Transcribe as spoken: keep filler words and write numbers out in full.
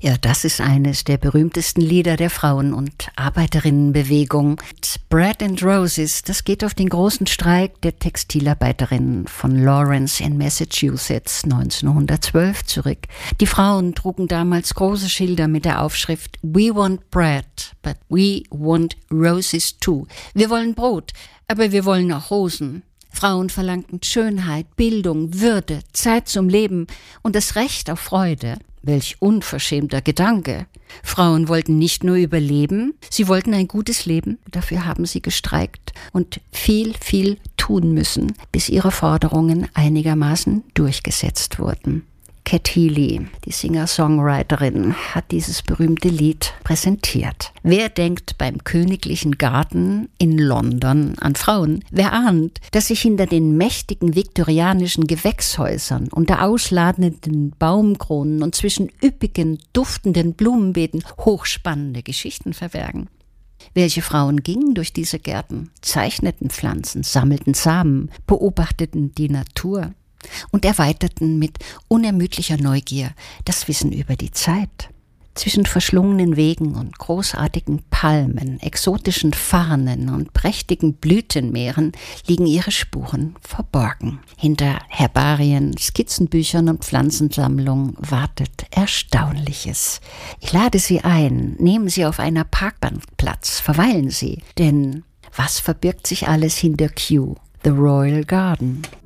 Ja, das ist eines der berühmtesten Lieder der Frauen- und Arbeiterinnenbewegung. Bread and Roses, das geht auf den großen Streik der Textilarbeiterinnen von Lawrence in Massachusetts neunzehnhundertzwölf zurück. Die Frauen trugen damals große Schilder mit der Aufschrift We want bread, but we want roses too. Wir wollen Brot, aber wir wollen auch Rosen. Frauen verlangten Schönheit, Bildung, Würde, Zeit zum Leben und das Recht auf Freude. Welch unverschämter Gedanke. Frauen wollten nicht nur überleben, sie wollten ein gutes Leben. Dafür haben sie gestreikt und viel, viel tun müssen, bis ihre Forderungen einigermaßen durchgesetzt wurden. Cat Healy, die Singer-Songwriterin, hat dieses berühmte Lied präsentiert. Wer denkt beim Königlichen Garten in London an Frauen? Wer ahnt, dass sich hinter den mächtigen viktorianischen Gewächshäusern, unter ausladenden Baumkronen und zwischen üppigen, duftenden Blumenbeeten hochspannende Geschichten verbergen? Welche Frauen gingen durch diese Gärten, zeichneten Pflanzen, sammelten Samen, beobachteten die Natur und erweiterten mit unermüdlicher Neugier das Wissen über die Zeit. Zwischen verschlungenen Wegen und großartigen Palmen, exotischen Farnen und prächtigen Blütenmeeren liegen ihre Spuren verborgen. Hinter Herbarien, Skizzenbüchern und Pflanzensammlungen wartet Erstaunliches. Ich lade Sie ein, nehmen Sie auf einer Parkbank Platz, verweilen Sie, denn was verbirgt sich alles hinter Kew, the Royal Garden?